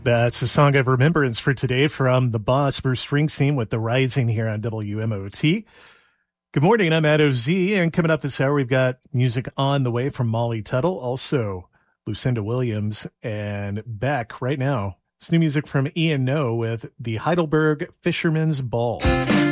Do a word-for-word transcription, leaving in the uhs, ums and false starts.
That's a song of remembrance for today from the boss, Bruce Springsteen, with The Rising here on W M O T. Good morning, I'm Matt O Z, and coming up this hour, we've got music on the way from Molly Tuttle, also Lucinda Williams, and Beck. Right now, it's new music from Ian Noe with the Heidelberg Fisherman's Ball.